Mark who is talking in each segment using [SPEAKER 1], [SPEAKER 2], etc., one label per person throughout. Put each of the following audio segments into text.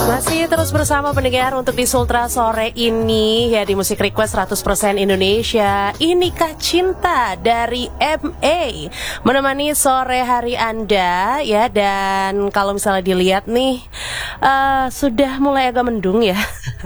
[SPEAKER 1] Masih terus bersama pendengar untuk di Sultra sore ini ya, di Musik Request 100% Indonesia. Inikah Cinta dari MA menemani sore hari Anda ya. Dan kalau misalnya dilihat nih sudah mulai agak mendung ya.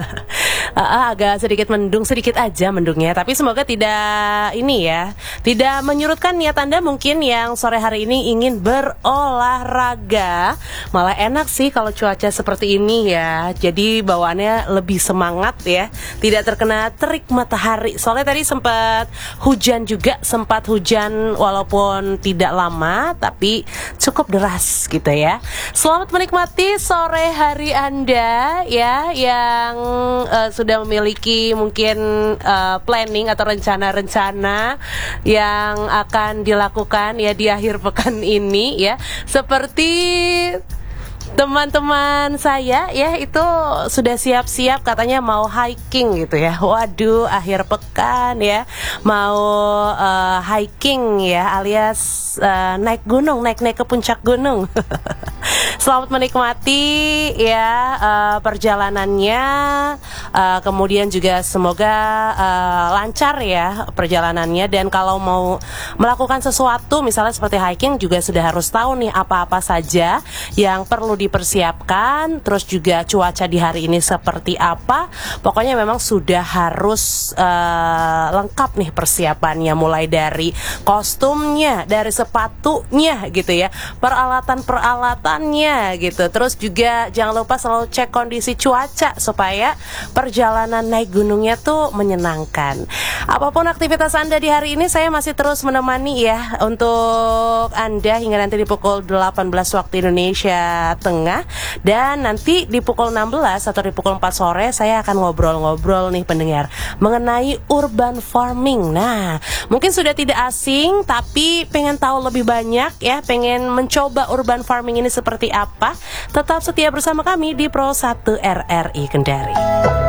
[SPEAKER 1] Agak sedikit mendung, sedikit aja mendungnya. Tapi semoga tidak ini ya, tidak menyurutkan niat Anda mungkin yang sore hari ini ingin berolahraga. Malah enak sih kalau cuaca seperti ini ya. Jadi bawaannya lebih semangat ya, tidak terkena terik matahari. Soalnya tadi sempat hujan juga, sempat hujan walaupun tidak lama tapi cukup deras gitu ya. Selamat menikmati sore hari Anda ya, yang sudah memiliki mungkin planning atau rencana-rencana yang akan dilakukan ya di akhir pekan ini ya. Seperti teman-teman saya ya, itu sudah siap-siap katanya mau hiking gitu ya. Waduh, akhir pekan ya, mau hiking ya, alias naik gunung, naik ke puncak gunung. Selamat menikmati ya perjalanannya, kemudian juga semoga lancar ya perjalanannya. Dan kalau mau melakukan sesuatu misalnya seperti hiking, juga sudah harus tahu nih apa-apa saja yang perlu dipersiapkan. Terus juga cuaca di hari ini seperti apa. Pokoknya memang sudah harus lengkap nih persiapannya, mulai dari kostumnya, dari sepatunya gitu ya, peralatan-peralatannya gitu. Terus juga jangan lupa selalu cek kondisi cuaca supaya perjalanan naik gunungnya tuh menyenangkan. Apapun aktivitas Anda di hari ini, saya masih terus menemani ya untuk Anda hingga nanti di pukul 18 waktu Indonesia Tengah. Dan nanti di pukul 16 atau di pukul 4 sore saya akan ngobrol-ngobrol nih pendengar mengenai urban farming. Nah, mungkin sudah tidak asing tapi pengen tahu lebih banyak ya, pengen mencoba urban farming ini seperti apa. Tetap setia bersama kami di Pro 1 RRI Kendari.